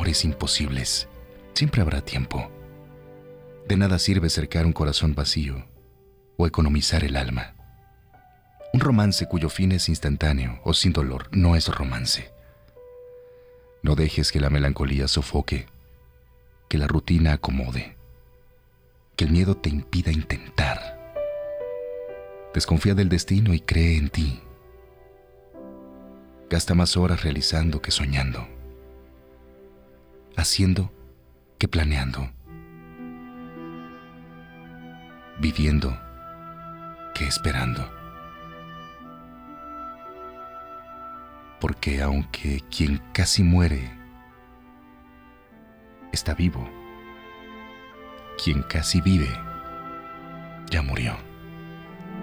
amores imposibles. Siempre habrá tiempo. De nada sirve cercar un corazón vacío o economizar el alma. Un romance cuyo fin es instantáneo o sin dolor no es romance. No dejes que la melancolía sofoque, que la rutina acomode, que el miedo te impida intentar. Desconfía del destino y cree en ti. Gasta más horas realizando que soñando, haciendo que planeando, viviendo que esperando. Porque aunque quien casi muere está vivo, quien casi vive ya murió.